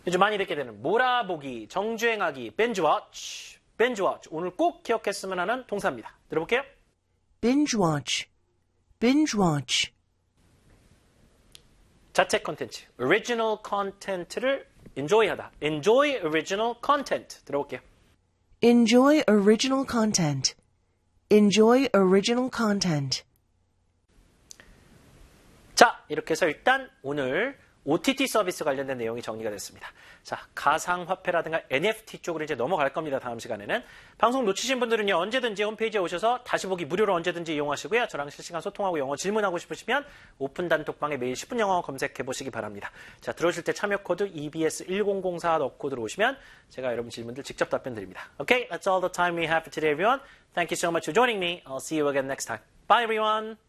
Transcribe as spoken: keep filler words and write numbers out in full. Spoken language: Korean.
요즘 많이 듣게 되는 몰아보기, 정주행하기, binge watch, binge watch. 오늘 꼭 기억했으면 하는 동사입니다. 들어볼게요. binge watch, binge watch. 자체 콘텐츠, original content를 enjoy하다. enjoy original content. 들어볼게요. enjoy original content, enjoy original content. 자, 이렇게 해서 일단 오늘 오티티 서비스 관련된 내용이 정리가 됐습니다. 자, 가상화폐라든가 엔에프티 쪽으로 이제 넘어갈 겁니다. 다음 시간에는. 방송 놓치신 분들은요, 언제든지 홈페이지에 오셔서 다시 보기 무료로 언제든지 이용하시고요. 저랑 실시간 소통하고 영어 질문하고 싶으시면 오픈 단톡방에 매일 십 분 영어 검색해 보시기 바랍니다. 자, 들어오실 때 참여 코드 이비에스 천사 넣고 들어오시면 제가 여러분 질문들 직접 답변 드립니다. Okay, that's all the time we have for today, everyone. Thank you so much for joining me. I'll see you again next time. Bye, everyone.